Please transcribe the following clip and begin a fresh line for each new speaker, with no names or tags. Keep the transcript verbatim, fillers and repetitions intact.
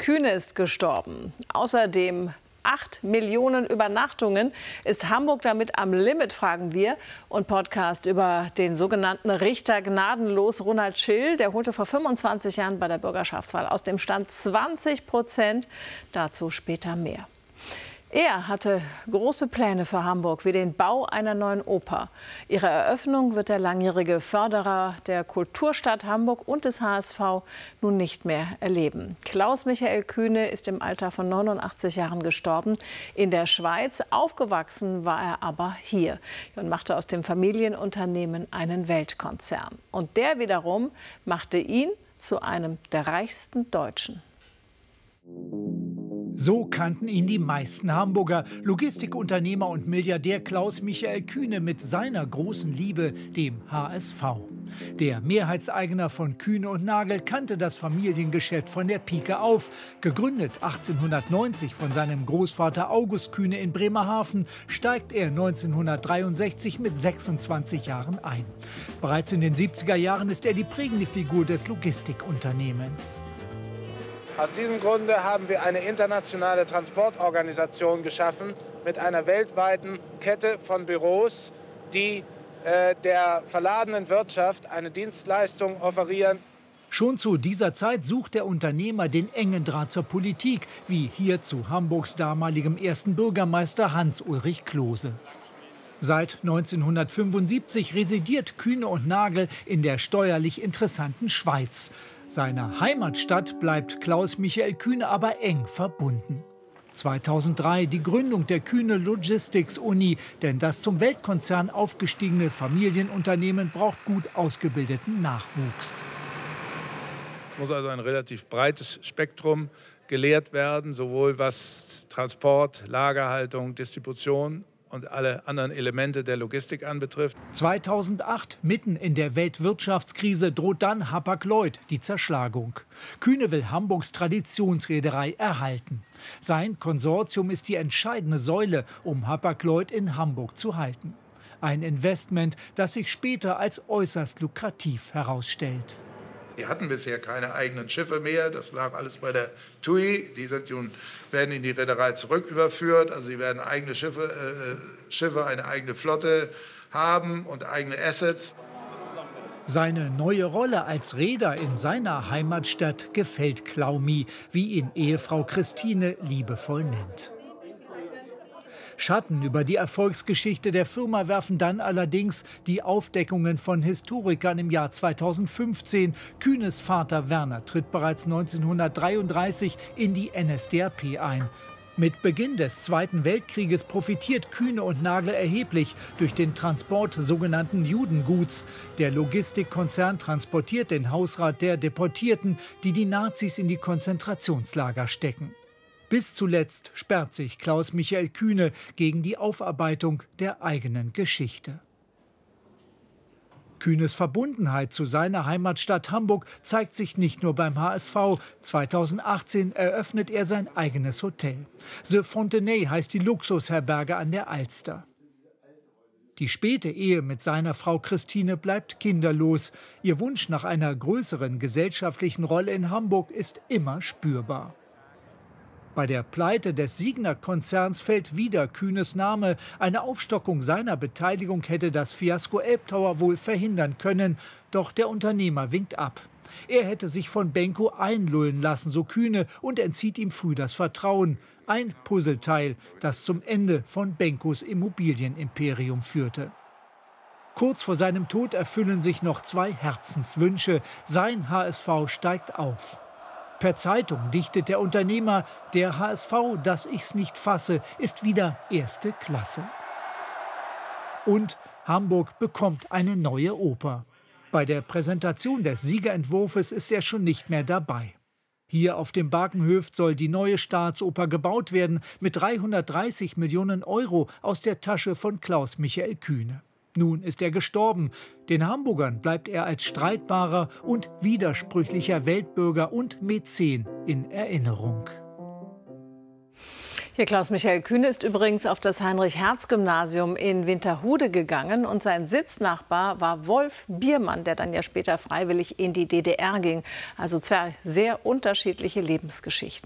Kühne ist gestorben. Außerdem acht Millionen Übernachtungen. Ist Hamburg damit am Limit, fragen wir. Und Podcast über den sogenannten Richter gnadenlos Ronald Schill. Der holte vor fünfundzwanzig Jahren bei der Bürgerschaftswahl aus dem Stand zwanzig Prozent. Dazu später mehr. Er hatte große Pläne für Hamburg, wie den Bau einer neuen Oper. Ihre Eröffnung wird der langjährige Förderer der Kulturstadt Hamburg und des H S V nun nicht mehr erleben. Klaus-Michael Kühne ist im Alter von neunundachtzig Jahren gestorben. In der Schweiz, aufgewachsen war er aber hier und machte aus dem Familienunternehmen einen Weltkonzern. Und der wiederum machte ihn zu einem der reichsten Deutschen.
So kannten ihn die meisten Hamburger. Logistikunternehmer und Milliardär Klaus-Michael Kühne mit seiner großen Liebe, dem H S V. Der Mehrheitseigner von Kühne und Nagel kannte das Familiengeschäft von der Pike auf. Gegründet achtzehnhundertneunzig von seinem Großvater August Kühne in Bremerhaven, steigt er neunzehnhundertdreiundsechzig mit sechsundzwanzig Jahren ein. Bereits in den siebziger Jahren ist er die prägende Figur des Logistikunternehmens.
Aus diesem Grunde haben wir eine internationale Transportorganisation geschaffen mit einer weltweiten Kette von Büros, die äh, der verladenen Wirtschaft eine Dienstleistung offerieren.
Schon zu dieser Zeit sucht der Unternehmer den engen Draht zur Politik, wie hier zu Hamburgs damaligem ersten Bürgermeister Hans-Ulrich Klose. Seit neunzehnhundertfünfundsiebzig residiert Kühne und Nagel in der steuerlich interessanten Schweiz. Seiner Heimatstadt bleibt Klaus-Michael Kühne aber eng verbunden. zweitausenddrei die Gründung der Kühne Logistics Uni, denn das zum Weltkonzern aufgestiegene Familienunternehmen braucht gut ausgebildeten Nachwuchs.
Es muss also ein relativ breites Spektrum gelehrt werden, sowohl was Transport, Lagerhaltung, Distribution und alle anderen Elemente der Logistik anbetrifft.
zweitausendacht, mitten in der Weltwirtschaftskrise, droht dann Hapag-Lloyd die Zerschlagung. Kühne will Hamburgs Traditionsreederei erhalten. Sein Konsortium ist die entscheidende Säule, um Hapag-Lloyd in Hamburg zu halten. Ein Investment, das sich später als äußerst lukrativ herausstellt.
Die hatten bisher keine eigenen Schiffe mehr, das lag alles bei der T U I. Die sind nun, werden in die Reederei zurücküberführt, also sie werden eigene Schiffe, äh, Schiffe, eine eigene Flotte haben und eigene Assets.
Seine neue Rolle als Reeder in seiner Heimatstadt gefällt Klaumi, wie ihn Ehefrau Christine liebevoll nennt. Schatten über die Erfolgsgeschichte der Firma werfen dann allerdings die Aufdeckungen von Historikern im Jahr zweitausendfünfzehn. Kühnes Vater Werner tritt bereits neunzehnhundertdreiunddreißig in die N S D A P ein. Mit Beginn des Zweiten Weltkrieges profitiert Kühne und Nagel erheblich durch den Transport sogenannten Judenguts. Der Logistikkonzern transportiert den Hausrat der Deportierten, die die Nazis in die Konzentrationslager stecken. Bis zuletzt sperrt sich Klaus-Michael Kühne gegen die Aufarbeitung der eigenen Geschichte. Kühnes Verbundenheit zu seiner Heimatstadt Hamburg zeigt sich nicht nur beim H S V. zweitausendachtzehn eröffnet er sein eigenes Hotel. The Fontenay heißt die Luxusherberge an der Alster. Die späte Ehe mit seiner Frau Christine bleibt kinderlos. Ihr Wunsch nach einer größeren gesellschaftlichen Rolle in Hamburg ist immer spürbar. Bei der Pleite des Signa-Konzerns fällt wieder Kühnes Name. Eine Aufstockung seiner Beteiligung hätte das Fiasko Elbtower wohl verhindern können. Doch der Unternehmer winkt ab. Er hätte sich von Benko einlullen lassen, so Kühne, und entzieht ihm früh das Vertrauen. Ein Puzzleteil, das zum Ende von Benkos Immobilienimperium führte. Kurz vor seinem Tod erfüllen sich noch zwei Herzenswünsche. Sein H S V steigt auf. Per Zeitung dichtet der Unternehmer, der H S V, dass ich's nicht fasse, ist wieder erste Klasse. Und Hamburg bekommt eine neue Oper. Bei der Präsentation des Siegerentwurfes ist er schon nicht mehr dabei. Hier auf dem Barkenhöft soll die neue Staatsoper gebaut werden, mit dreihundertdreißig Millionen Euro aus der Tasche von Klaus-Michael Kühne. Nun ist er gestorben. Den Hamburgern bleibt er als streitbarer und widersprüchlicher Weltbürger und Mäzen in Erinnerung.
Hier Klaus-Michael Kühne ist übrigens auf das Heinrich-Hertz-Gymnasium in Winterhude gegangen und sein Sitznachbar war Wolf Biermann, der dann ja später freiwillig in die D D R ging. Also zwei sehr unterschiedliche Lebensgeschichten.